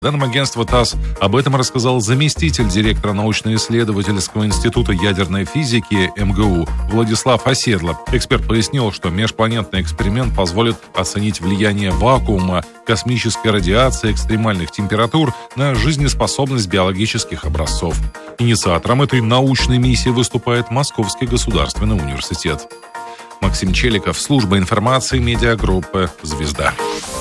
Данным агентству ТАСС об этом рассказал заместитель директора научно-исследовательского института ядерной физики МГУ Владислав Оседло. Эксперт пояснил, что межпланетный эксперимент позволит оценить влияние вакуума, космической радиации, экстремальных температур на жизнеспособность биологических образцов. Инициатором этой научной миссии выступает Московский государственный университет. Максим Челиков, служба информации медиагруппы «Звезда».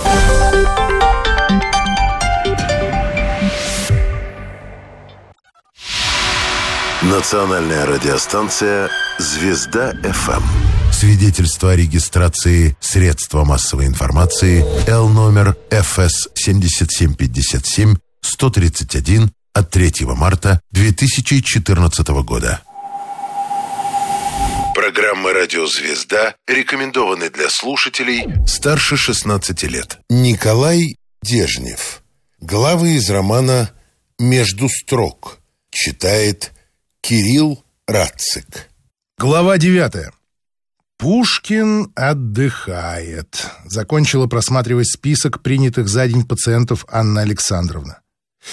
Национальная радиостанция «Звезда ФМ». Свидетельство о регистрации средства массовой информации Л номер ФС 7757 131 от 3 марта 2014 года. Программа «Радио Звезда» рекомендованы для слушателей старше 16 лет. Николай Дежнев. Главы из романа «Между строк». Читает Кирилл Рацик. Глава 9. Пушкин отдыхает. Закончила просматривать список принятых за день пациентов Анна Александровна.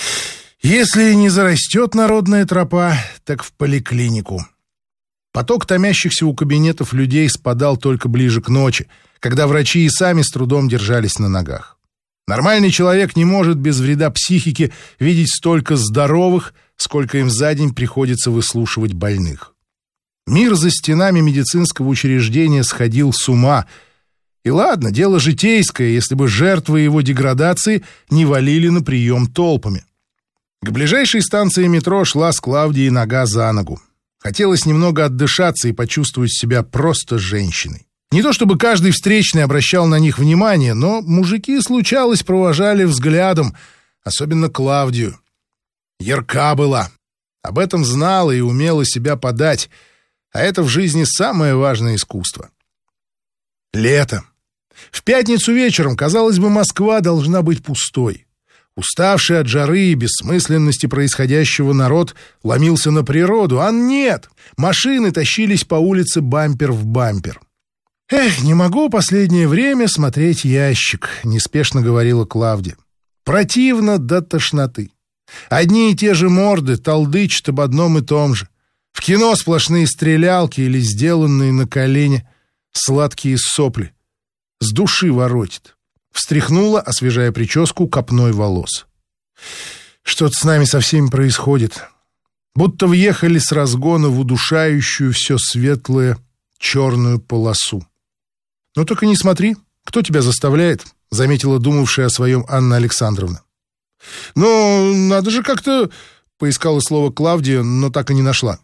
Если не зарастет народная тропа, так в поликлинику. Поток томящихся у кабинетов людей спадал только ближе к ночи, когда врачи и сами с трудом держались на ногах. Нормальный человек не может без вреда психике видеть столько здоровых, сколько им за день приходится выслушивать больных. Мир за стенами медицинского учреждения сходил с ума. И ладно, дело житейское, если бы жертвы его деградации не валили на прием толпами. К ближайшей станции метро шла с Клавдией нога за ногу. Хотелось немного отдышаться и почувствовать себя просто женщиной. Не то чтобы каждый встречный обращал на них внимание, но мужики, случалось, провожали взглядом, особенно Клавдию. Ярка была. Об этом знала и умела себя подать. А это в жизни самое важное искусство. Лето. В пятницу вечером, казалось бы, Москва должна быть пустой. Уставший от жары и бессмысленности происходящего народ ломился на природу, а нет. Машины тащились по улице бампер в бампер. «Эх, не могу последнее время смотреть ящик», — неспешно говорила Клавдия. «Противно до тошноты. Одни и те же морды толдычат об одном и том же. В кино сплошные стрелялки или сделанные на колени сладкие сопли. С души воротит». Встряхнула, освежая прическу, копной волос. «Что-то с нами со всеми происходит. Будто въехали с разгона в удушающую все светлое черную полосу. Ну только не смотри, кто тебя заставляет», — заметила думавшая о своем Анна Александровна. «Ну, надо же как-то...» — поискала слово Клавдия, но так и не нашла.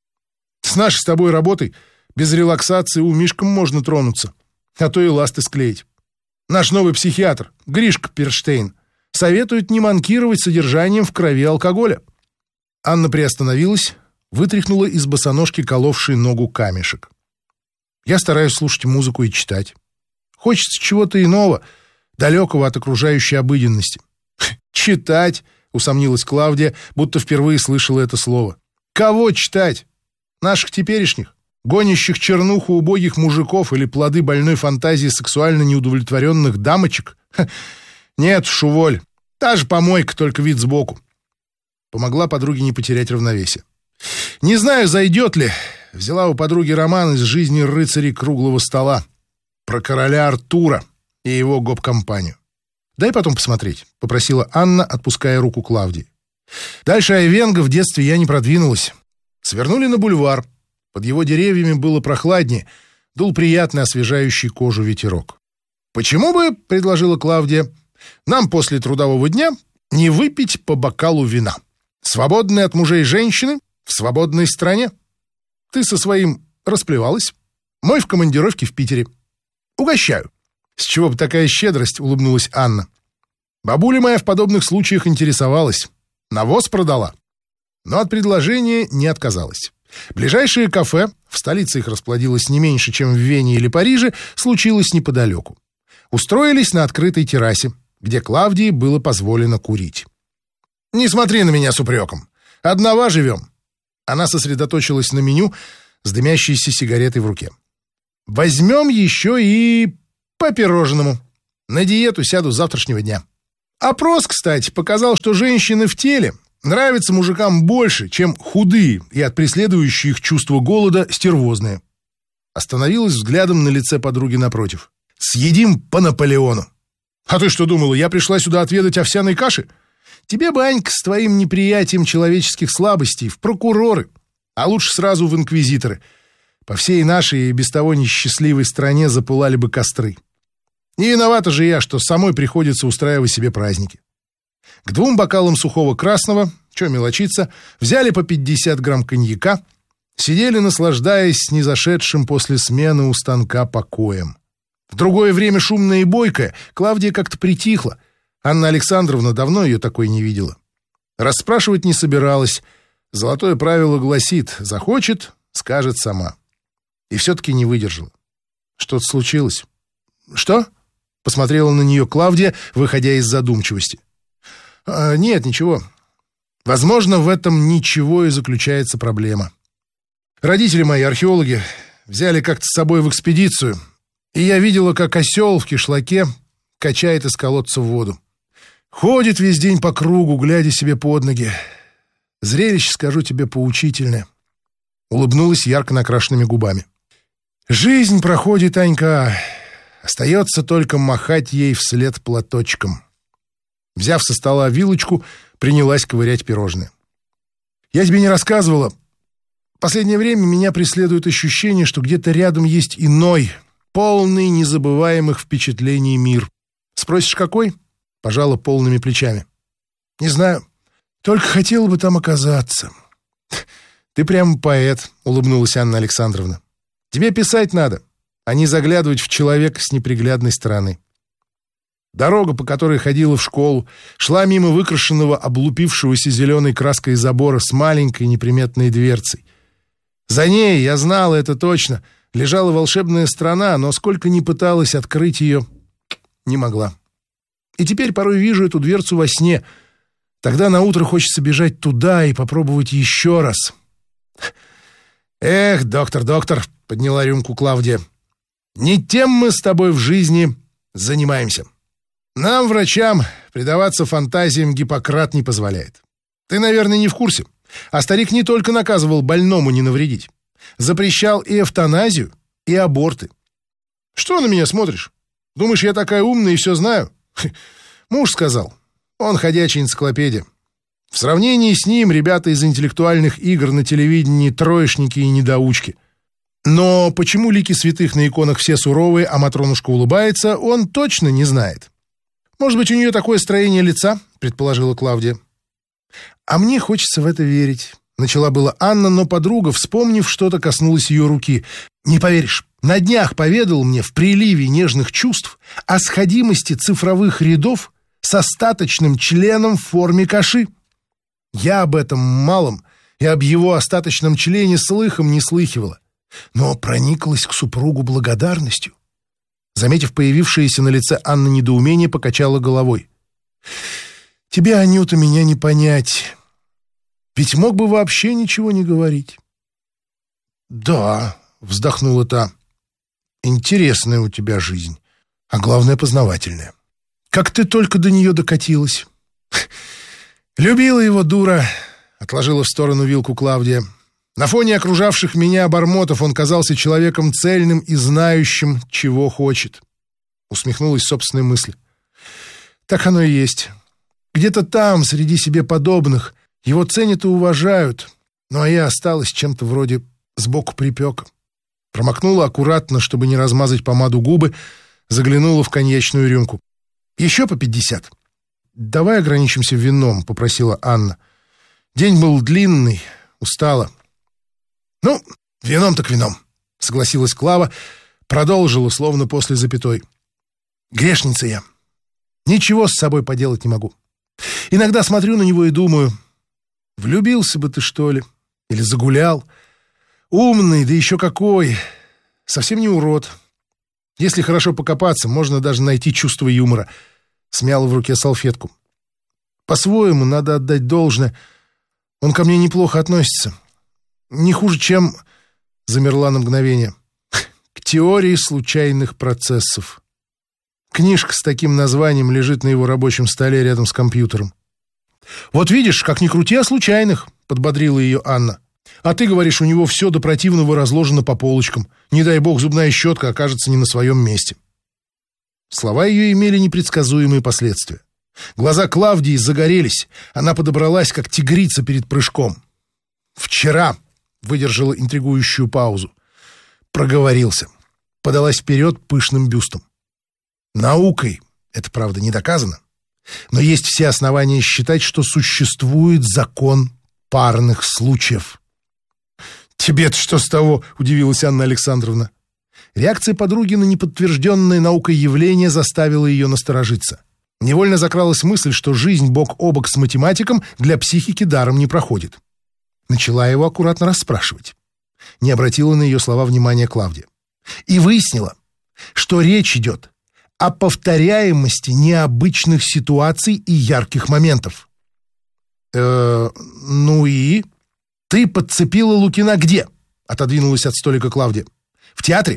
«С нашей с тобой работой без релаксации умишком можно тронуться, а то и ласты склеить. Наш новый психиатр, Гришка Перштейн, советует не манкировать содержанием в крови алкоголя». Анна приостановилась, вытряхнула из босоножки коловший ногу камешек. «Я стараюсь слушать музыку и читать. Хочется чего-то иного, далекого от окружающей обыденности». «Читать?» — усомнилась Клавдия, будто впервые слышала это слово. «Кого читать? Наших теперешних? Гонящих чернуху убогих мужиков или плоды больной фантазии сексуально неудовлетворенных дамочек? Нет, шуволь, та же помойка, только вид сбоку». Помогла подруге не потерять равновесие. «Не знаю, зайдет ли». Взяла у подруги роман из жизни рыцарей круглого стола про короля Артура и его гоп-компанию. «Дай потом посмотреть», — попросила Анна, отпуская руку Клавдии. Дальше Айвенго в детстве я не продвинулась. Свернули на бульвар. Под его деревьями было прохладнее, дул приятный освежающий кожу ветерок. «Почему бы, — предложила Клавдия, — нам после трудового дня не выпить по бокалу вина? Свободные от мужей женщины в свободной стране. Ты со своим расплевалась, мой в командировке в Питере. Угощаю». «С чего бы такая щедрость?» — улыбнулась Анна. «Бабуля моя в подобных случаях интересовалась. Навоз продала». Но от предложения не отказалась. Ближайшее кафе, в столице их расплодилось не меньше, чем в Вене или Париже, случилось неподалеку. Устроились на открытой террасе, где Клавдии было позволено курить. «Не смотри на меня с упреком. Одного живем». Она сосредоточилась на меню с дымящейся сигаретой в руке. «Возьмем еще и по пирожному. На диету сяду с завтрашнего дня. Опрос, кстати, показал, что женщины в теле нравятся мужикам больше, чем худые и от преследующих их чувства голода стервозные. Остановилась взглядом на лице подруги напротив. «Съедим по Наполеону». «А ты что думала, я пришла сюда отведать овсяной каши? Тебе бы, Анька, с твоим неприятием человеческих слабостей в прокуроры, а лучше сразу в инквизиторы. По всей нашей и без того несчастливой стране запылали бы костры. Не виновата же я, что самой приходится устраивать себе праздники». К 2 бокалам сухого красного, чё мелочиться, взяли по 50 грамм коньяка, сидели, наслаждаясь снизошедшим после смены у станка покоем. В другое время шумная и бойкая, Клавдия как-то притихла. Анна Александровна давно ее такой не видела. Расспрашивать не собиралась. Золотое правило гласит: захочет — скажет сама. И все-таки не выдержала. Что-то случилось. «Что?» — посмотрела на нее Клавдия, выходя из задумчивости. «Нет, ничего. Возможно, в этом ничего и заключается проблема. Родители мои, археологи, взяли как-то с собой в экспедицию, и я видела, как осел в кишлаке качает из колодца в воду. Ходит весь день по кругу, глядя себе под ноги. Зрелище, скажу тебе, поучительное». Улыбнулась ярко накрашенными губами. «Жизнь проходит, Анька. Остается только махать ей вслед платочком». Взяв со стола вилочку, принялась ковырять пирожные. «Я тебе не рассказывала. Последнее время меня преследует ощущение, что где-то рядом есть иной, полный незабываемых впечатлений мир. Спросишь, какой?» Пожала полными плечами. «Не знаю. Только хотела бы там оказаться». «Ты прямо поэт», — улыбнулась Анна Александровна. «Тебе писать надо, а не заглядывать в человека с неприглядной стороны». Дорога, по которой ходила в школу, шла мимо выкрашенного, облупившегося зеленой краской забора с маленькой неприметной дверцей. За ней, я знала это точно, лежала волшебная страна, но сколько ни пыталась открыть ее, не могла. И теперь порой вижу эту дверцу во сне. Тогда наутро хочется бежать туда и попробовать еще раз. «Эх, доктор», — подняла рюмку Клавдия, — «не тем мы с тобой в жизни занимаемся. Нам, врачам, предаваться фантазиям Гиппократ не позволяет. Ты, наверное, не в курсе. А старик не только наказывал больному не навредить. Запрещал и эвтаназию, и аборты. Что на меня смотришь? Думаешь, я такая умная и все знаю? Муж сказал. Он ходячая энциклопедия. В сравнении с ним ребята из интеллектуальных игр на телевидении троечники и недоучки. Но почему лики святых на иконах все суровые, а Матронушка улыбается, он точно не знает. «Может быть, у нее такое строение лица?» — предположила Клавдия. «А мне хочется в это верить», — начала была Анна, но подруга, вспомнив что-то, коснулась ее руки. «Не поверишь, на днях поведал мне в приливе нежных чувств о сходимости цифровых рядов с остаточным членом в форме каши. Я об этом малом и об его остаточном члене слыхом не слыхивала, но прониклась к супругу благодарностью». Заметив появившееся на лице Анны недоумение, покачала головой. «Тебе, Анюта, меня не понять. Ведь мог бы вообще ничего не говорить». «Да», — вздохнула та, — «интересная у тебя жизнь, а главное, познавательная. Как ты только до нее докатилась». «Любила его, дура», — отложила в сторону вилку Клавдия. «На фоне окружавших меня обормотов он казался человеком цельным и знающим, чего хочет». Усмехнулась собственной мысли. «Так оно и есть. Где-то там, среди себе подобных, его ценят и уважают, ну а я осталась чем-то вроде сбоку припека». Промокнула аккуратно, чтобы не размазать помаду губы, заглянула в коньячную рюмку. «Еще по 50. «Давай ограничимся вином», — попросила Анна. «День был длинный, устала». «Ну, вином так вином», — согласилась Клава, продолжила, словно после запятой. «Грешница я. Ничего с собой поделать не могу. Иногда смотрю на него и думаю, влюбился бы ты, что ли, или загулял. Умный, да еще какой. Совсем не урод. Если хорошо покопаться, можно даже найти чувство юмора». Смяла в руке салфетку. «По-своему, надо отдать должное. Он ко мне неплохо относится. Не хуже, чем...» Замерла на мгновение. «К теории случайных процессов». Книжка с таким названием лежит на его рабочем столе рядом с компьютером. «Вот видишь, как ни крути, а случайных», — подбодрила ее Анна. «А ты говоришь, у него все до противного разложено по полочкам. Не дай бог, зубная щетка окажется не на своем месте». Слова ее имели непредсказуемые последствия. Глаза Клавдии загорелись. Она подобралась, как тигрица перед прыжком. «Вчера», — выдержала интригующую паузу, проговорился. Подалась вперед пышным бюстом. «Наукой это, правда, не доказано. Но есть все основания считать, что существует закон парных случаев». «Тебе-то что с того?» — удивилась Анна Александровна. Реакция подруги на неподтвержденное наукой явление заставила ее насторожиться. Невольно закралась мысль, что жизнь бок о бок с математиком для психики даром не проходит. Начала его аккуратно расспрашивать. Не обратила на ее слова внимания Клавдия. И выяснила, что речь идет о повторяемости необычных ситуаций и ярких моментов. Ну и? Ты подцепила Лукина где? Отодвинулась от столика Клавдия. В театре?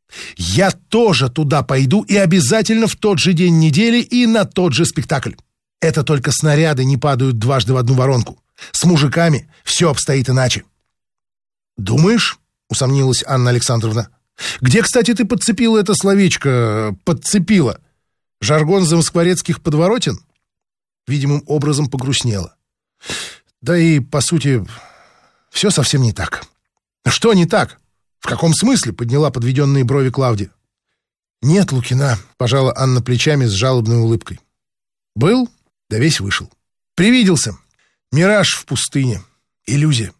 Я тоже туда пойду и обязательно в тот же день недели и на тот же спектакль. Это только снаряды не падают дважды в одну воронку. С мужиками все обстоит иначе. «Думаешь?» — усомнилась Анна Александровна. «Где, кстати, ты подцепила это словечко «подцепила»? Жаргон замоскворецких подворотен?» Видимым образом погрустнела. «Да и, по сути, все совсем не так». «Что не так? В каком смысле?» — подняла подведенные брови Клавдия. «Нет Лукина», — пожала Анна плечами с жалобной улыбкой. «Был, да весь вышел. Привиделся. Мираж в пустыне. Иллюзия».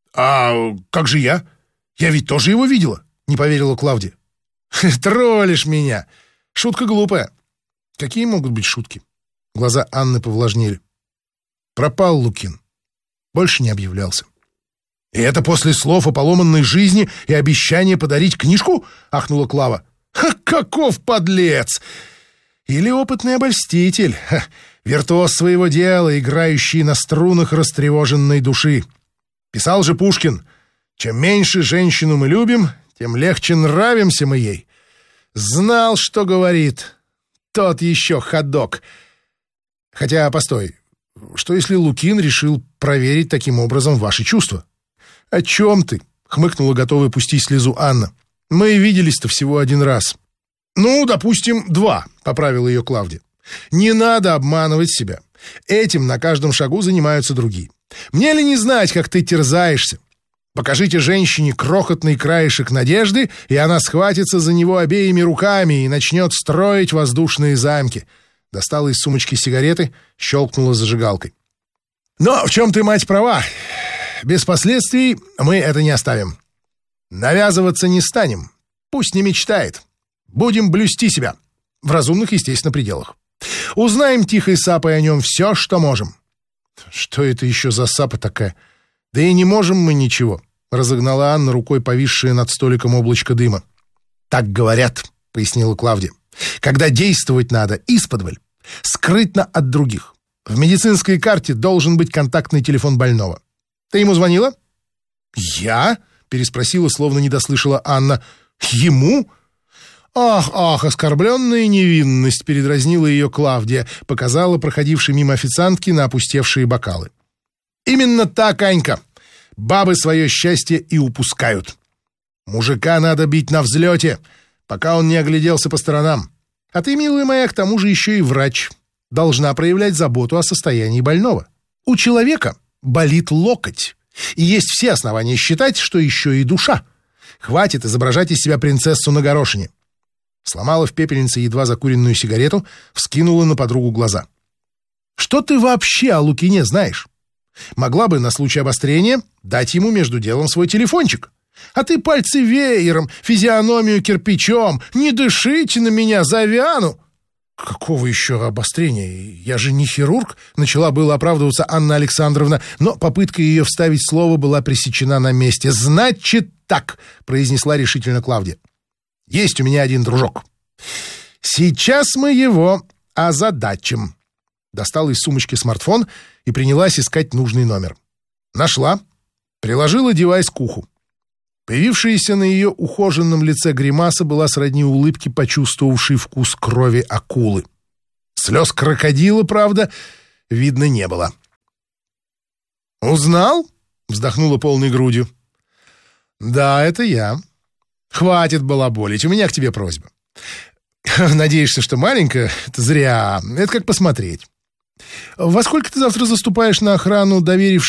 «А как же я? Я ведь тоже его видела», — не поверила Клавдия. «Троллишь меня. Шутка глупая». «Какие могут быть шутки?» Глаза Анны повлажнели. «Пропал Лукин. Больше не объявлялся». «И это после слов о поломанной жизни и обещания подарить книжку?» — ахнула Клава. «Ха, каков подлец! Или опытный обольститель, виртуоз своего дела, играющий на струнах растревоженной души. Писал же Пушкин: чем меньше женщину мы любим, тем легче нравимся мы ей. Знал, что говорит. Тот еще ходок. Хотя, постой, что если Лукин решил проверить таким образом ваши чувства?» «О чем ты?» — хмыкнула, готовая пустить слезу Анна. «Мы виделись-то всего один раз». «Ну, допустим, 2», — поправила ее Клавдия. «Не надо обманывать себя. Этим на каждом шагу занимаются другие. Мне ли не знать, как ты терзаешься? Покажите женщине крохотный краешек надежды, и она схватится за него обеими руками и начнет строить воздушные замки». Достала из сумочки сигареты, щелкнула зажигалкой. «Но в чем ты, мать, права? Без последствий мы это не оставим. Навязываться не станем. Пусть не мечтает. Будем блюсти себя. В разумных, естественно, пределах. Узнаем тихой сапой о нем все, что можем». «Что это еще за сапа такая? Да и не можем мы ничего», — разогнала Анна рукой повисшее над столиком облачко дыма. «Так говорят», — пояснила Клавдия. «Когда действовать надо исподволь, скрытно от других. В медицинской карте должен быть контактный телефон больного. Ты ему звонила?» «Я?» — переспросила, словно не дослышала Анна. «Ему?» «Ах, оскорбленная невинность!» — передразнила ее Клавдия, показала проходившей мимо официантки на опустевшие бокалы. «Именно так, Анька. Бабы свое счастье и упускают. Мужика надо бить на взлете, пока он не огляделся по сторонам. А ты, милая моя, к тому же еще и врач. Должна проявлять заботу о состоянии больного. У человека болит локоть, и есть все основания считать, что еще и душа. Хватит изображать из себя принцессу на горошине». Сломала в пепельнице едва закуренную сигарету, вскинула на подругу глаза. «Что ты вообще о Лукине знаешь? Могла бы на случай обострения дать ему между делом свой телефончик. А ты пальцы веером, физиономию кирпичом. Не дышите на меня, завяну!» «Какого еще обострения? Я же не хирург», — начала было оправдываться Анна Александровна, но попытка ее вставить слово была пресечена на месте. «Значит так», — произнесла решительно Клавдия. «Есть у меня один дружок. Сейчас мы его озадачим». Достала из сумочки смартфон и принялась искать нужный номер. Нашла, приложила девайс к уху. Появившаяся на ее ухоженном лице гримаса была сродни улыбке, почувствовавшей вкус крови акулы. Слез крокодила, правда, видно не было. «Узнал?» — вздохнула полной грудью. «Да, это я. Хватит балаболить, у меня к тебе просьба. Надеешься, что маленькая? Это зря. Это как посмотреть. Во сколько ты завтра заступаешь на охрану, доверившись